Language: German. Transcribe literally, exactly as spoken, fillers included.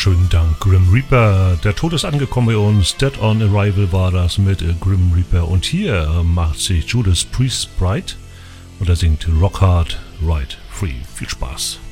Schönen Dank, Grim Reaper. Der Tod ist angekommen bei uns. Dead on Arrival war das mit äh, Grim Reaper. Und hier äh, macht sich Judas Priest Bride und er singt Rock Hard, Ride Free. Viel Spaß.